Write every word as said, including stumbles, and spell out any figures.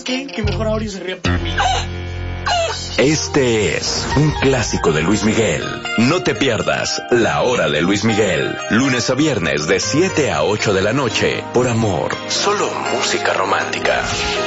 qué? Que mejor ahora se ríe por mí. Este es un clásico de Luis Miguel. No te pierdas La Hora de Luis Miguel, lunes a viernes de siete a ocho de la noche, por Amor, solo música romántica.